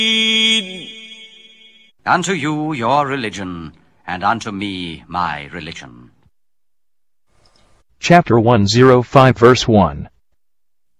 Unto you your religion, and unto me my religion. Chapter 105 verse 1.